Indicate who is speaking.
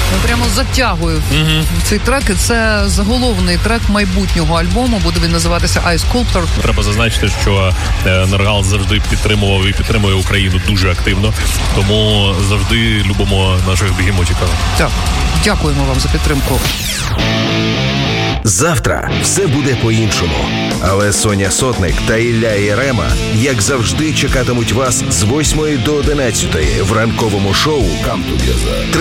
Speaker 1: Я прямо затягую цей трек, і це заголовний трек майбутнього альбому, буде він називатися I Sculptor.
Speaker 2: Треба зазначити, що Нергал завжди підтримував і підтримує Україну дуже активно, тому завжди любимо наших бігемотів.
Speaker 1: Так, дякуємо вам за підтримку.
Speaker 3: Завтра все буде по-іншому. Але Соня Сотник та Ілля Єрема, як завжди, чекатимуть вас з 8 до 11 в ранковому шоу «Come Together».